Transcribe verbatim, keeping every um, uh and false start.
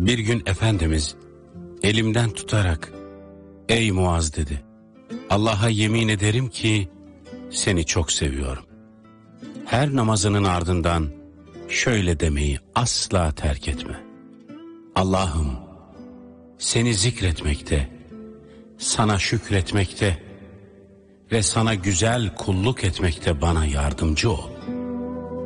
Bir gün Efendimiz elimden tutarak "Ey Muaz" dedi, "Allah'a yemin ederim ki seni çok seviyorum. Her namazının ardından şöyle demeyi asla terk etme. Allah'ım, seni zikretmekte, sana şükretmekte ve sana güzel kulluk etmekte bana yardımcı ol."